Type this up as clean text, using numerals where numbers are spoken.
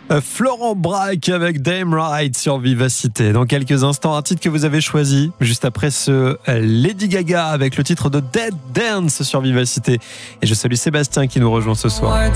Florent Braque avec Damn Right sur Vivacité. Dans quelques instants, un titre que vous avez choisi. Juste après ce Lady Gaga avec le titre de Dead Dance sur Vivacité. Et je salue Sébastien qui nous rejoint ce soir.